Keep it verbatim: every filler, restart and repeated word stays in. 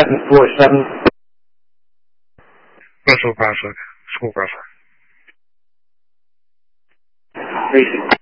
seven four seven. Vessel Classic, School Crusher. Racing.